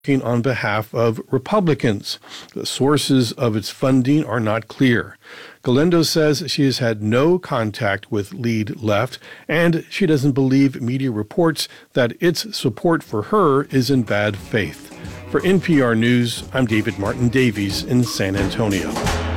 on behalf of Republicans. The sources of its funding are not clear. Galindo says she has had no contact with Lead Left, and she doesn't believe media reports that its support for her is in bad faith. For NPR News, I'm David Martin Davies in San Antonio.